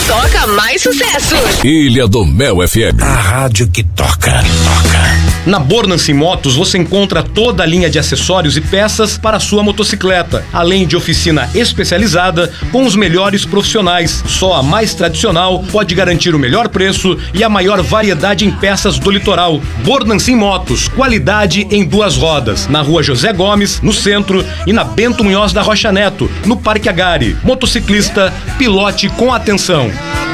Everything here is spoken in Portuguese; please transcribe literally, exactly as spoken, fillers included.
toca mais sucessos. Ilha do Mel F M. A rádio que toca, toca. Na Bornance Motos você encontra toda a linha de acessórios e peças para a sua motocicleta, além de oficina especializada com os melhores profissionais. Só a mais tradicional pode garantir o melhor preço e a maior variedade em peças do litoral. Bornance Motos, qualidade em duas rodas. Na Rua José Gomes, no centro, e na Bento Munhoz da Rocha Neto, no Parque Agari. Motociclista, pilote com atenção.